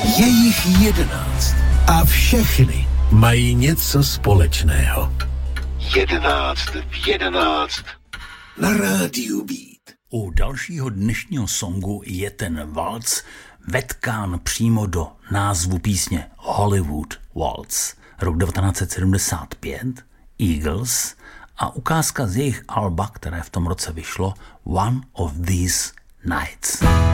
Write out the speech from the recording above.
Je jich 11 a všechny mají něco společného. 11 v 11 na rádiu Beat. U dalšího dnešního songu je ten valc vetkán přímo do názvu písně Hollywood Waltz. Rok 1975, Eagles a ukázka z jejich alba, které v tom roce vyšlo, One of These Nights.